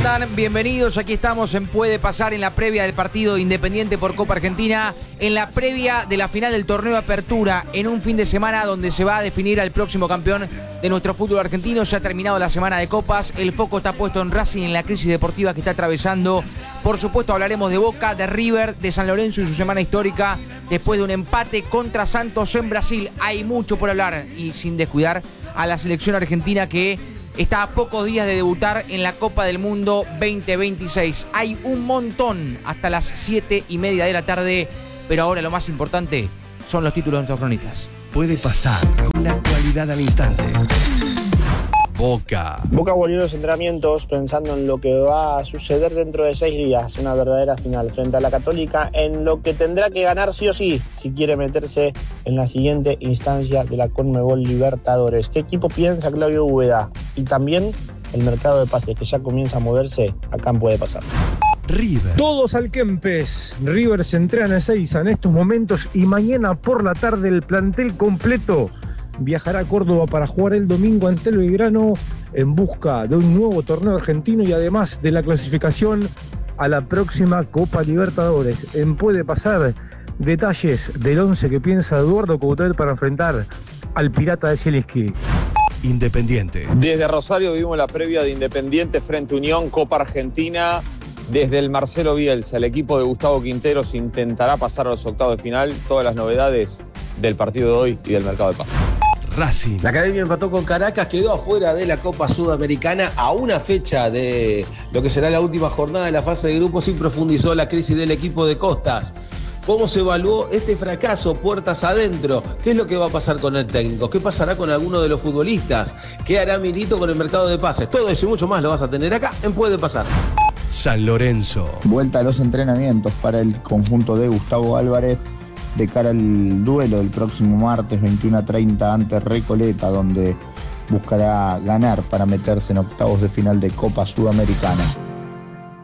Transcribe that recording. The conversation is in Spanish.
andan? Bienvenidos, aquí estamos en Puede Pasar, en la previa del partido de Independiente por Copa Argentina, en la previa de la final del torneo de Apertura, en un fin de semana donde se va a definir al próximo campeón de nuestro fútbol argentino. Ya ha terminado la semana de copas, el foco está puesto en Racing, en la crisis deportiva que está atravesando. Por supuesto hablaremos de Boca, de River, de San Lorenzo y su semana histórica después de un empate contra Santos en Brasil. Hay mucho por hablar y sin descuidar a la selección argentina que está a pocos días de debutar en la Copa del Mundo 2026. Hay un montón hasta las 7:30 de la tarde, pero ahora lo más importante son los títulos de nuestros cronistas. Puede pasar con la actualidad al instante. Boca volvió a los entrenamientos pensando en lo que va a suceder dentro de 6 días, una verdadera final frente a la Católica, en lo que tendrá que ganar sí o sí si quiere meterse en la siguiente instancia de la Conmebol Libertadores. ¿Qué equipo piensa Claudio Úbeda? Y también el mercado de pases que ya comienza a moverse, acá Puede Pasar. River. Todos al Kempes. River se entrena a Ezeiza en estos momentos y mañana por la tarde el plantel completo viajará a Córdoba para jugar el domingo ante el Belgrano en busca de un nuevo torneo argentino y además de la clasificación a la próxima Copa Libertadores. En Puede Pasar, detalles del 11 que piensa Eduardo Coudet para enfrentar al Pirata de Zielinski. Independiente. Desde Rosario vimos la previa de Independiente frente a Unión, Copa Argentina. Desde el Marcelo Bielsa, el equipo de Gustavo Quinteros intentará pasar a los octavos de final. Todas las novedades del partido de hoy y del mercado de pases. Racing. La Academia empató con Caracas, quedó afuera de la Copa Sudamericana a una fecha de lo que será la última jornada de la fase de grupos y profundizó la crisis del equipo de Costas. ¿Cómo se evaluó este fracaso puertas adentro? ¿Qué es lo que va a pasar con el técnico? ¿Qué pasará con alguno de los futbolistas? ¿Qué hará Milito con el mercado de pases? Todo eso y mucho más lo vas a tener acá en Puede Pasar. San Lorenzo. Vuelta a los entrenamientos para el conjunto de Gustavo Álvarez de cara al duelo del próximo martes 21:30 ante Recoleta, donde buscará ganar para meterse en octavos de final de Copa Sudamericana.